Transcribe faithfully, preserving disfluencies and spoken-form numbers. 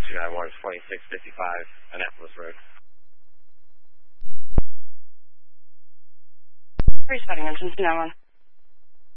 two nine one, twenty-six fifty-five, Annapolis Road. Responding engine two nine one.